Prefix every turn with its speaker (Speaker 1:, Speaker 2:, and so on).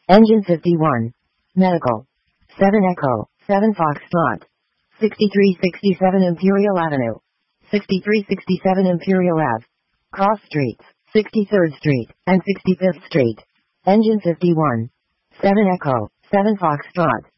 Speaker 1: Engine 51. Medical. 7 Echo, 7 Foxtrot. 6367 Imperial Avenue. 6367 Imperial Ave. Cross Streets, 63rd Street, and 65th Street. Engine 51. 7 Echo, 7 Foxtrot.